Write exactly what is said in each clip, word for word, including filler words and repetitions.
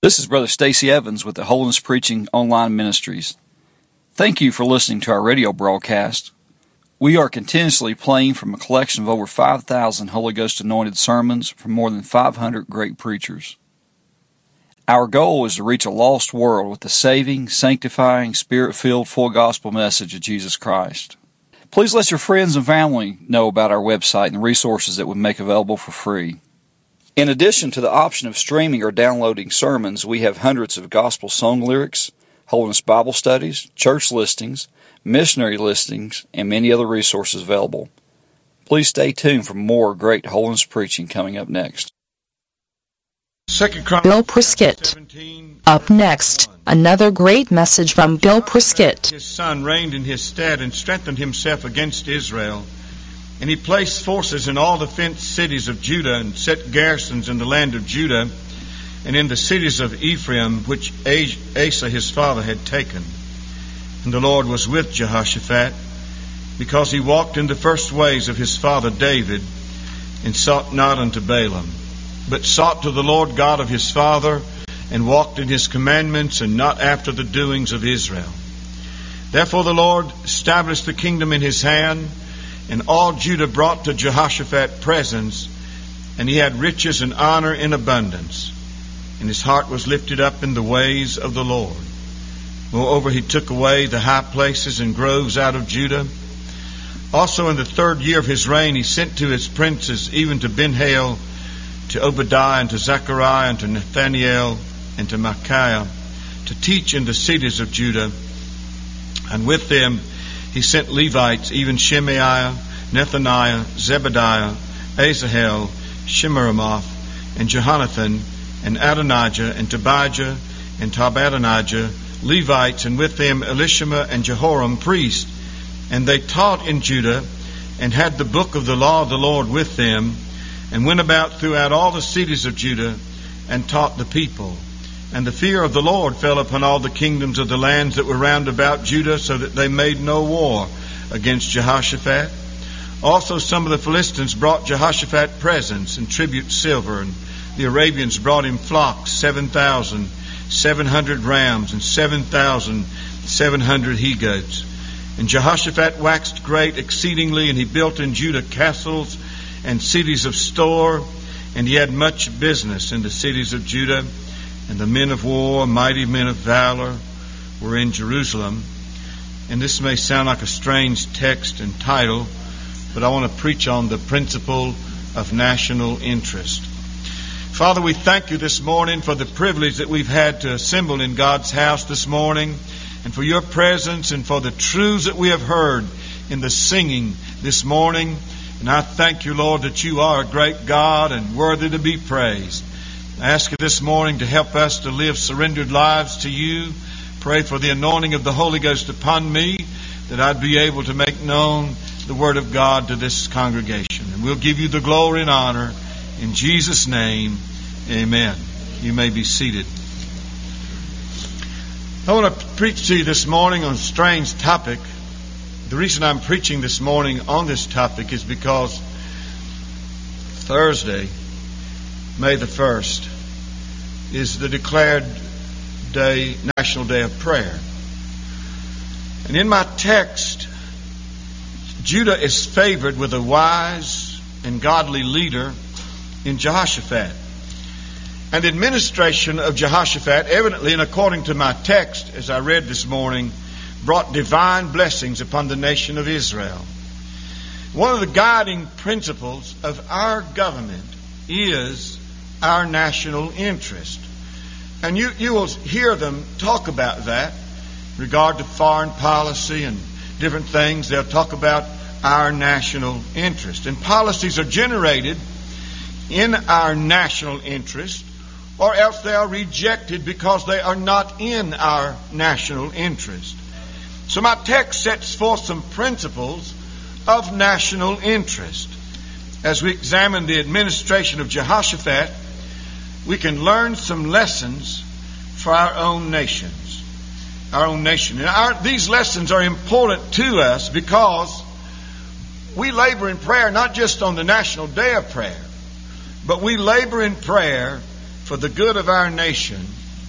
This is Brother Stacy Evans with the Holiness Preaching Online Ministries. Thank you for listening to our radio broadcast. We are continuously playing from a collection of over five thousand Holy Ghost anointed sermons from more than five hundred great preachers. Our goal is to reach a lost world with the saving, sanctifying, spirit-filled, full gospel message of Jesus Christ. Please let your friends and family know about our website and the resources that we make available for free. In addition to the option of streaming or downloading sermons, we have hundreds of gospel song lyrics, Holiness Bible studies, church listings, missionary listings, and many other resources available. Please stay tuned for more great holiness preaching coming up next. Bill Prescott. Up next, another great message from Bill Prescott. His son reigned in his stead and strengthened himself against Israel. And he placed forces in all the fenced cities of Judah and set garrisons in the land of Judah and in the cities of Ephraim, which Asa his father had taken. And the Lord was with Jehoshaphat, because he walked in the first ways of his father David, and sought not unto Balaam, but sought to the Lord God of his father, and walked in his commandments, and not after the doings of Israel. Therefore the Lord established the kingdom in his hand, and all Judah brought to Jehoshaphat presents, and he had riches and honor in abundance. And his heart was lifted up in the ways of the Lord. Moreover, he took away the high places and groves out of Judah. Also in the third year of his reign, he sent to his princes, even to Ben-Hail, to Obadiah, and to Zechariah, and to Nathaniel, and to Micaiah, to teach in the cities of Judah. And with them he sent Levites, even Shemaiah, Nethaniah, Zebediah, Asahel, Shemiramoth, and Jehonathan, and Adonijah, and Tobijah, and Tobadonijah, Levites, and with them Elishama and Jehoram, priests. And they taught in Judah, and had the book of the law of the Lord with them, and went about throughout all the cities of Judah, and taught the people. And the fear of the Lord fell upon all the kingdoms of the lands that were round about Judah, so that they made no war against Jehoshaphat. Also some of the Philistines brought Jehoshaphat presents and tribute silver, and the Arabians brought him flocks, seven thousand seven hundred rams, and seven thousand seven hundred he-goats. And Jehoshaphat waxed great exceedingly, and he built in Judah castles and cities of store, and he had much business in the cities of Judah. And the men of war, mighty men of valor, were in Jerusalem. And this may sound like a strange text and title, but I want to preach on the principle of national interest. Father, we thank you this morning for the privilege that we've had to assemble in God's house this morning, and for your presence, and for the truths that we have heard in the singing this morning. And I thank you, Lord, that you are a great God and worthy to be praised. I ask you this morning to help us to live surrendered lives to you. Pray for the anointing of the Holy Ghost upon me, that I'd be able to make known the Word of God to this congregation. And we'll give you the glory and honor in Jesus' name. Amen. You may be seated. I want to preach to you this morning on a strange topic. The reason I'm preaching this morning on this topic is because Thursday, May the first, is the declared day, National Day of Prayer. And in my text, Judah is favored with a wise and godly leader in Jehoshaphat. And the administration of Jehoshaphat, evidently and according to my text, as I read this morning, brought divine blessings upon the nation of Israel. One of the guiding principles of our government is our national interest. And you, you will hear them talk about that in regard to foreign policy and different things. They'll talk about our national interest. And policies are generated in our national interest, or else they are rejected because they are not in our national interest. So my text sets forth some principles of national interest. As we examine the administration of Jehoshaphat, we can learn some lessons for our own nations. Our own nation. And our, these lessons are important to us because we labor in prayer not just on the National Day of Prayer, but we labor in prayer for the good of our nation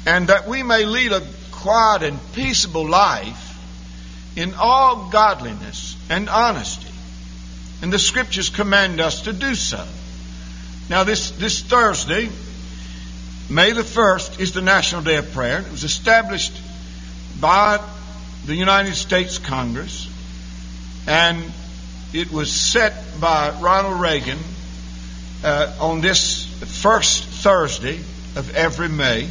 and that we may lead a quiet and peaceable life in all godliness and honesty. And the Scriptures command us to do so. Now this, this Thursday, May the first, is the National Day of Prayer. It was established by the United States Congress, and it was set by Ronald Reagan uh, on this first Thursday of every May.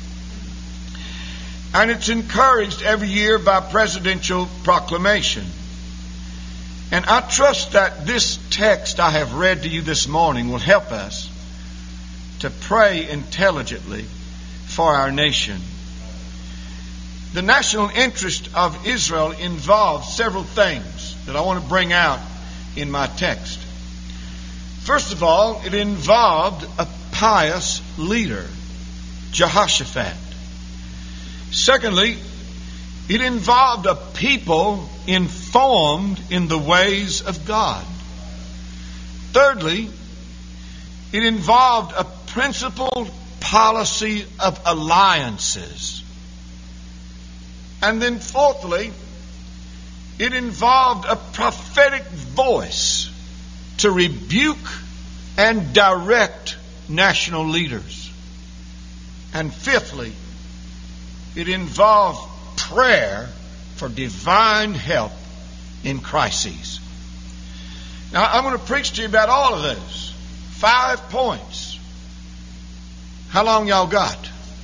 And it's encouraged every year by presidential proclamation. And I trust that this text I have read to you this morning will help us to pray intelligently for our nation. The national interest of Israel involves several things that I want to bring out in my text. First of all, it involved a pious leader, Jehoshaphat. Secondly, it involved a people informed in the ways of God. Thirdly, it involved a principled policy of alliances. And then fourthly, it involved a prophetic voice to rebuke and direct national leaders. And fifthly, it involved prayer for divine help in crises. Now, I'm going to preach to you about all of those. Five points. How long y'all got?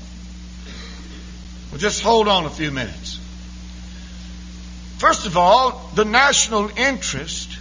Well, just hold on a few minutes. First of all, the national interest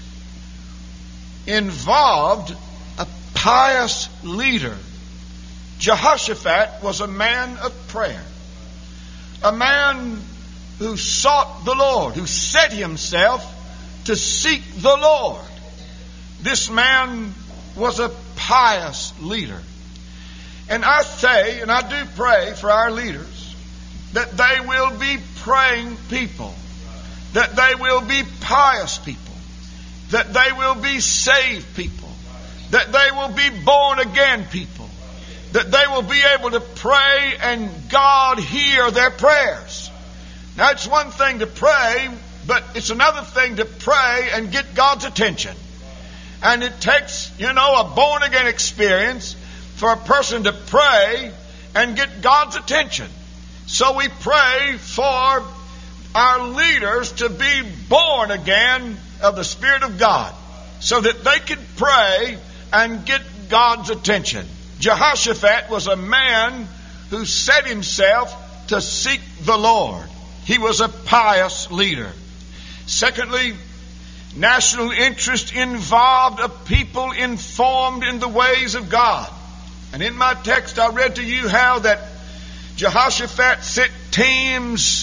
involved a pious leader. Jehoshaphat was a man of prayer. A man who sought the Lord, who set himself to seek the Lord. This man was a pious leader. And I say, and I do pray for our leaders, that they will be praying people, that they will be pious people, that they will be saved people, that they will be born again people, that they will be able to pray and God hear their prayers. Now, it's one thing to pray, but it's another thing to pray and get God's attention. And it takes, you know, a born again experience for a person to pray and get God's attention. So we pray for our leaders to be born again of the Spirit of God, so that they could pray and get God's attention. Jehoshaphat was a man who set himself to seek the Lord. He was a pious leader. Secondly, national interest involved a people informed in the ways of God. And in my text I read to you how that Jehoshaphat sent teams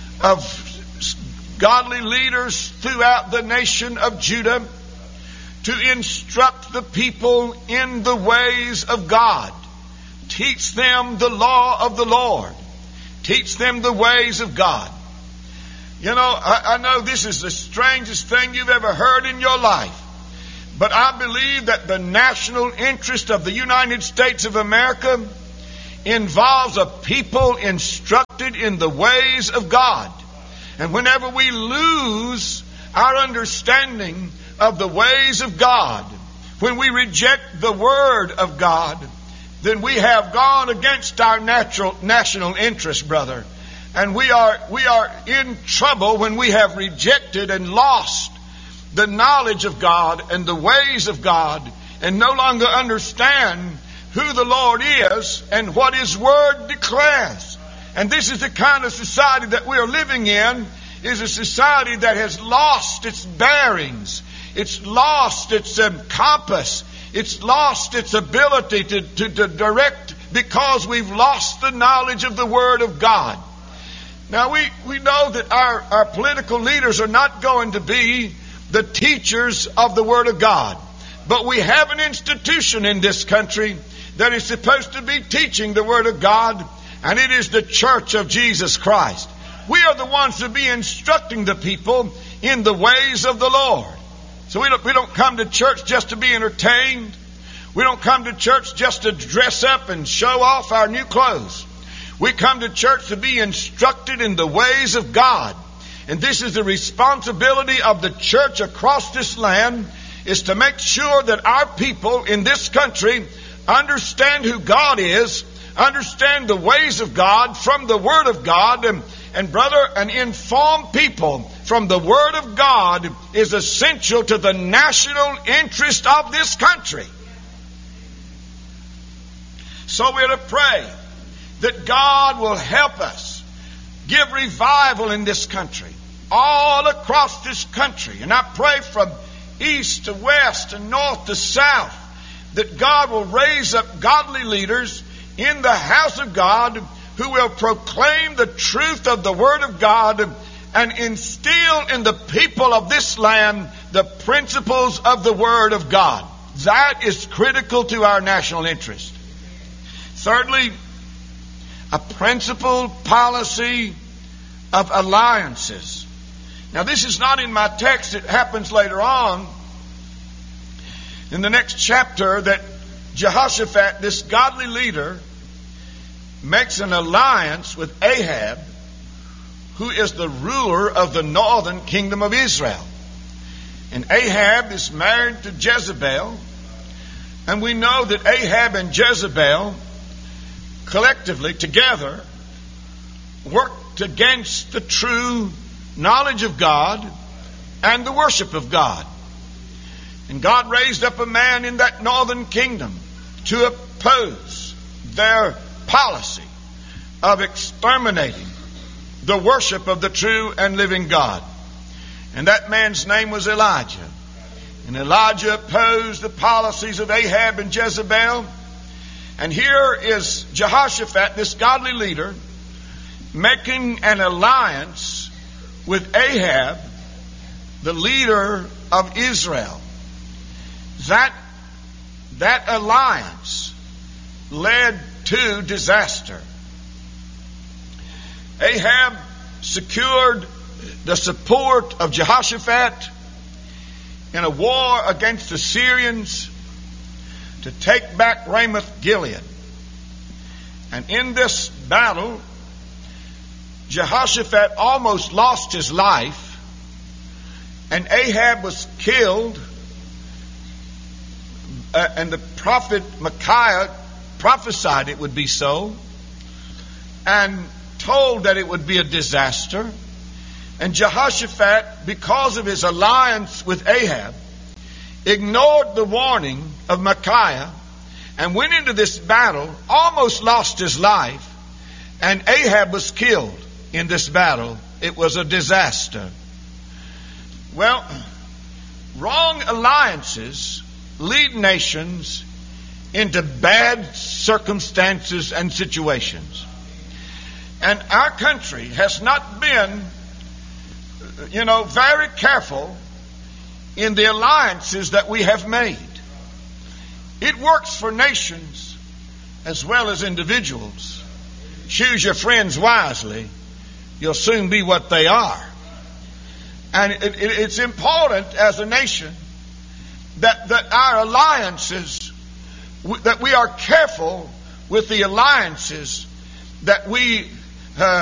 of godly leaders throughout the nation of Judah to instruct the people in the ways of God. Teach them the law of the Lord. Teach them the ways of God. You know, I, I know this is the strangest thing you've ever heard in your life. But I believe that the national interest of the United States of America involves a people instructed in the ways of God. And whenever we lose our understanding of the ways of God, when we reject the Word of God, then we have gone against our natural national interest, brother. And we are we are in trouble when we have rejected and lost the knowledge of God and the ways of God, and no longer understand who the Lord is and what His Word declares. And this is the kind of society that we are living in, is a society that has lost its bearings. It's lost its um, compass. It's lost its ability to, to, to direct, because we've lost the knowledge of the Word of God. Now, we, we know that our, our political leaders are not going to be the teachers of the Word of God. But we have an institution in this country that is supposed to be teaching the Word of God, and it is the Church of Jesus Christ. We are the ones to be instructing the people in the ways of the Lord. So we don't, we don't come to church just to be entertained. We don't come to church just to dress up and show off our new clothes. We come to church to be instructed in the ways of God. And this is the responsibility of the church across this land, is to make sure that our people in this country understand who God is, understand the ways of God from the Word of God, and, and brother, an informed people from the Word of God is essential to the national interest of this country. So we're to pray that God will help us give revival in this country, all across this country. And I pray from east to west and north to south that God will raise up godly leaders in the house of God who will proclaim the truth of the Word of God and instill in the people of this land the principles of the Word of God. That is critical to our national interest. Thirdly, a principled policy of alliances. Now, this is not in my text. It happens later on in the next chapter that Jehoshaphat, this godly leader, makes an alliance with Ahab, who is the ruler of the northern kingdom of Israel. And Ahab is married to Jezebel. And we know that Ahab and Jezebel collectively, together, worked against the true knowledge of God and the worship of God. And God raised up a man in that northern kingdom to oppose their policy of exterminating the worship of the true and living God. And that man's name was Elijah. And Elijah opposed the policies of Ahab and Jezebel. And here is Jehoshaphat, this godly leader, making an alliance with Ahab, the leader of Israel. That, that alliance led to disaster. Ahab secured the support of Jehoshaphat in a war against the Syrians to take back Ramoth Gilead. And in this battle, Jehoshaphat almost lost his life, and Ahab was killed, uh, and the prophet Micaiah prophesied it would be so, and told that it would be a disaster. And Jehoshaphat, because of his alliance with Ahab, ignored the warning of Micaiah and went into this battle, almost lost his life, and Ahab was killed in this battle. It was a disaster. Well, wrong alliances lead nations into bad circumstances and situations. And our country has not been, you know, very careful in the alliances that we have made. It works for nations as well as individuals. Choose your friends wisely. You'll soon be what they are. And it, it, it's important as a nation that, that our alliances, that we are careful with the alliances that we uh,